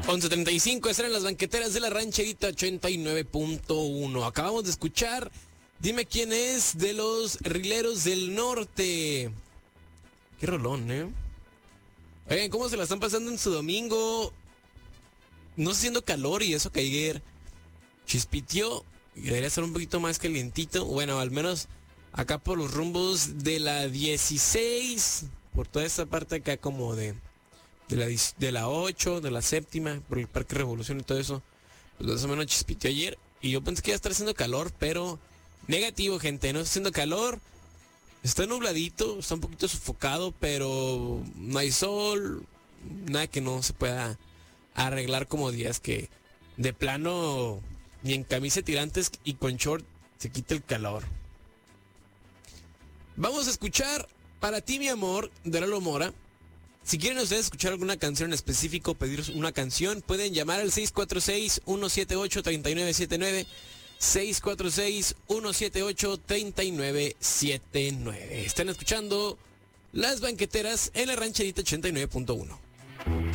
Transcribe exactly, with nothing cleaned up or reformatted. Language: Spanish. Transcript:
once treinta y cinco, están en las banqueteras de la rancherita ochenta y nueve punto uno. Acabamos de escuchar Dime quién es, de los Rileros del Norte. Qué rolón, ¿eh? Oigan, ¿cómo se la están pasando en su domingo? No está haciendo calor y eso que ayer chispiteó y debería estar un poquito más calientito. Bueno, al menos acá por los rumbos de la dieciséis, por toda esta parte acá como de, de, la, de la ocho, de la séptima, por el Parque Revolución y todo eso. Pues más o menos chispiteó ayer y yo pensé que iba a estar haciendo calor, pero negativo, gente, no está haciendo calor. Está nubladito, está un poquito sofocado, pero no hay sol, nada que no se pueda arreglar como días que de plano ni en camisa de tirantes y con short se quita el calor. Vamos a escuchar Para ti, mi amor, de Lalo Mora. Si quieren ustedes escuchar alguna canción en específico, pedir una canción, pueden llamar al seis cuatro seis, uno siete ocho, tres nueve siete nueve. seis cuatro seis, uno siete ocho, tres nueve siete nueve. Están escuchando Las Banqueteras en la rancherita ochenta y nueve punto uno.